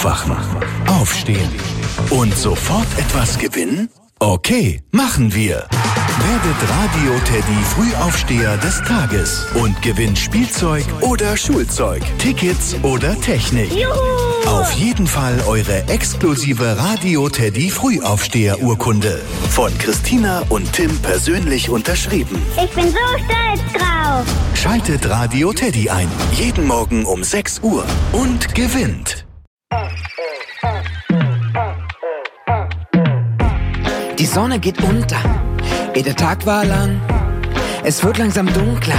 Wachen, aufstehen und sofort etwas gewinnen? Okay, machen wir. Werdet Radio Teddy Frühaufsteher des Tages und gewinnt Spielzeug oder Schulzeug, Tickets oder Technik. Juhu! Auf jeden Fall eure exklusive Radio Teddy Frühaufsteher-Urkunde. Von Christina und Tim persönlich unterschrieben. Ich bin so stolz drauf. Schaltet Radio Teddy ein. Jeden Morgen um 6 Uhr und gewinnt. Die Sonne geht unter, der Tag war lang, es wird langsam dunkler.